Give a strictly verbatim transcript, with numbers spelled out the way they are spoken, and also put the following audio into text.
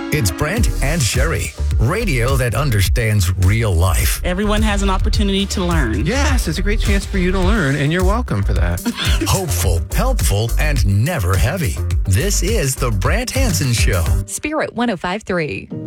It's Brent and Sherry, radio that understands real life. Everyone has an opportunity to learn. Yes, it's a great chance for you to learn, and you're welcome for that. Hopeful, helpful, and never heavy. This is the Brant Hansen Show. Spirit one oh five point three.